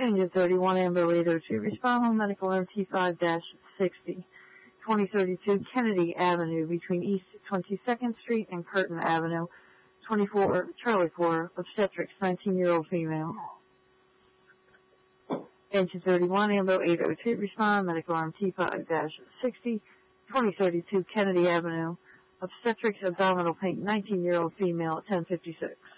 Engine 31, Amber 802, respond home medical MT5-60, 2032 Kennedy Avenue between East 22nd Street and Curtin Avenue, 24 Charlie 4, obstetrics, 19-year-old female. Engine 31, Amber 802, respond medical MT5-60, 2032 Kennedy Avenue, obstetrics, abdominal pain, 19-year-old female at 1056.